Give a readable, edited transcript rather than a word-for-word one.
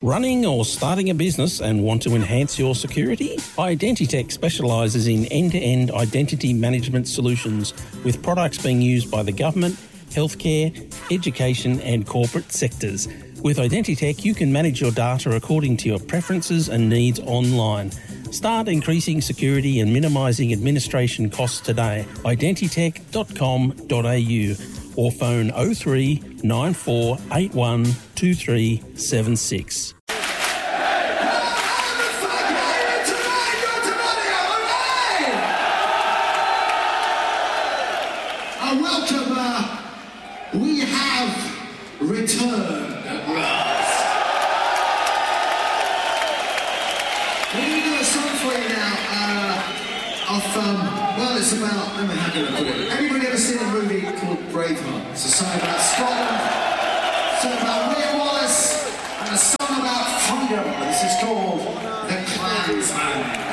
Running or starting a business and want to enhance your security? Identitech specialises in end-to-end identity management solutions with products being used by the government, healthcare, education and corporate sectors. With Identitech, you can manage your data according to your preferences and needs online. Start increasing security and minimising administration costs today. Identitech.com.au or phone 03 94 81 2376. Welcome, we have returned at last. We're going to do a song for you now well, it's about, how can I put it? Everybody ever seen a movie called Braveheart? It's a song about Scotland, a song about William Wallace, and a song about freedom. This is called The Clansman.